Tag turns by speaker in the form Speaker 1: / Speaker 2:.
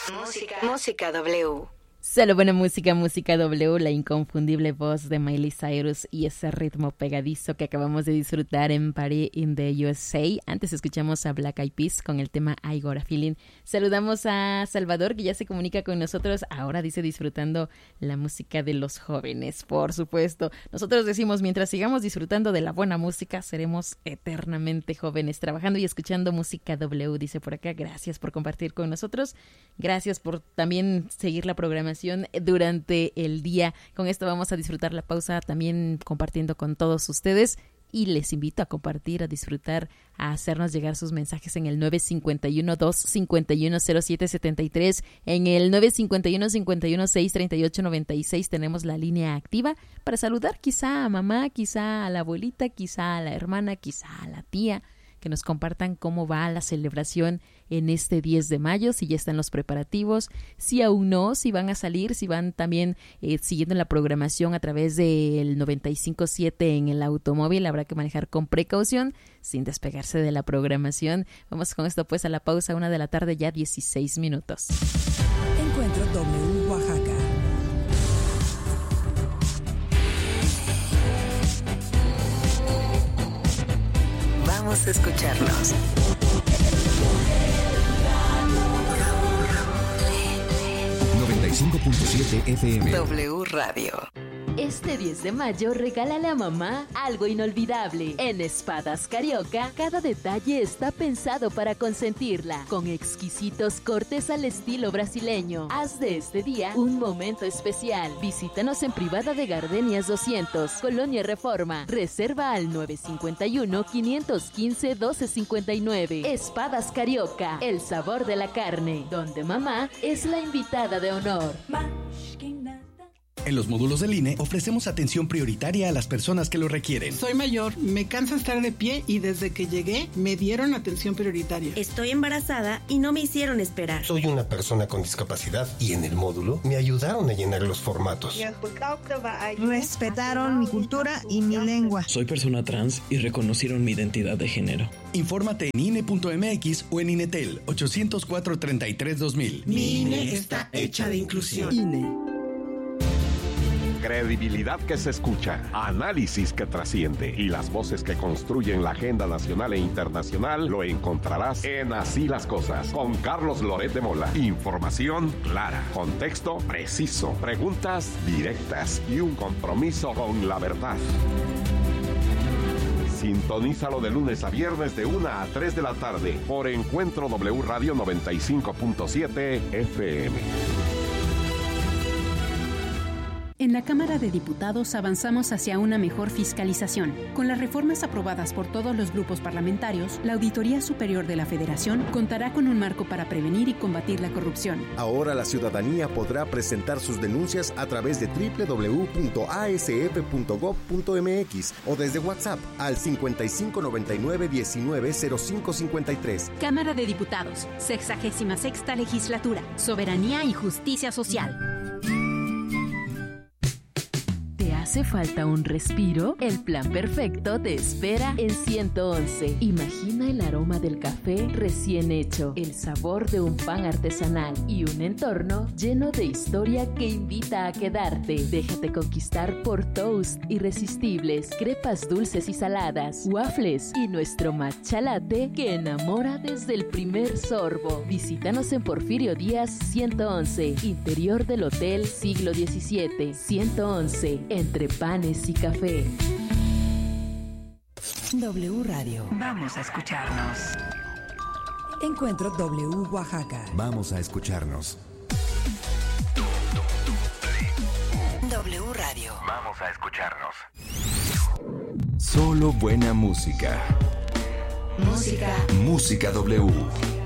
Speaker 1: Música W.
Speaker 2: Solo buena música, música W, la inconfundible voz de Miley Cyrus y ese ritmo pegadizo que acabamos de disfrutar en Party in the USA. Antes escuchamos a Black Eyed Peas con el tema I Got a Feeling. Saludamos a Salvador, que ya se comunica con nosotros. Ahora dice disfrutando la música de los jóvenes, por supuesto. Nosotros decimos, mientras sigamos disfrutando de la buena música, seremos eternamente jóvenes, trabajando y escuchando música W, dice por acá. Gracias por compartir con nosotros. Gracias por también seguir la programación durante el día. Con esto vamos a disfrutar la pausa también compartiendo con todos ustedes y les invito a compartir, a disfrutar, a hacernos llegar sus mensajes en el 951-251-0773, en el 951-516-3896 tenemos la línea activa para saludar quizá a mamá, quizá a la abuelita, quizá a la hermana, quizá a la tía, que nos compartan cómo va la celebración en este 10 de mayo, si ya están los preparativos, si aún no, si van a salir, si van también siguiendo la programación a través del 95.7 en el automóvil. Habrá que manejar con precaución, sin despegarse de la programación. Vamos con esto pues a la pausa, 1 de la tarde, ya 16 minutos.
Speaker 3: Encuentro W Oaxaca.
Speaker 1: Vamos a escucharnos.
Speaker 4: FM.
Speaker 1: W Radio.
Speaker 2: Este 10 de mayo regálale a mamá algo inolvidable. En Espadas Carioca, cada detalle está pensado para consentirla, con exquisitos cortes al estilo brasileño. Haz de este día un momento especial. Visítanos en Privada de Gardenias 200, Colonia Reforma. Reserva al 951-515-1259. Espadas Carioca, el sabor de la carne, donde mamá es la invitada de honor.
Speaker 5: En los módulos del INE ofrecemos atención prioritaria a las personas que lo requieren.
Speaker 6: Soy mayor, me cansa estar de pie y desde que llegué me dieron atención prioritaria.
Speaker 7: Estoy embarazada y no me hicieron esperar.
Speaker 8: Soy una persona con discapacidad y en el módulo me ayudaron a llenar los formatos.
Speaker 9: Respetaron mi cultura y mi lengua.
Speaker 10: Soy persona trans y reconocieron mi identidad de género.
Speaker 5: Infórmate en INE.mx o en INETEL 804-33-2000.
Speaker 6: Mi INE está hecha de inclusión. INE.
Speaker 11: Credibilidad que se escucha, análisis que trasciende y las voces que construyen la agenda nacional e internacional lo encontrarás en Así las Cosas con Carlos Loret de Mola. Información clara, contexto preciso, preguntas directas y un compromiso con la verdad. Sintonízalo de lunes a viernes de 1 a 3 de la tarde por Encuentro W Radio 95.7 FM.
Speaker 12: En la Cámara de Diputados avanzamos hacia una mejor fiscalización. Con las reformas aprobadas por todos los grupos parlamentarios, la Auditoría Superior de la Federación contará con un marco para prevenir y combatir la corrupción.
Speaker 13: Ahora la ciudadanía podrá presentar sus denuncias a través de www.asf.gov.mx o desde WhatsApp al 5599-190553.
Speaker 12: Cámara de Diputados, 66ª Legislatura, Soberanía y Justicia Social.
Speaker 2: ¿Hace falta un respiro? El plan perfecto te espera en 111. Imagina el aroma del café recién hecho, el sabor de un pan artesanal y un entorno lleno de historia que invita a quedarte. Déjate conquistar por toast irresistibles, crepas dulces y saladas, waffles y nuestro matcha latte que enamora desde el primer sorbo. Visítanos en Porfirio Díaz 111, interior del Hotel Siglo XVII. 111, entre panes y café.
Speaker 3: W Radio.
Speaker 1: Vamos a escucharnos.
Speaker 3: Encuentro W Oaxaca.
Speaker 4: Vamos a escucharnos.
Speaker 1: W Radio.
Speaker 11: Vamos a escucharnos.
Speaker 4: Solo buena música.
Speaker 1: Música.
Speaker 4: Música W.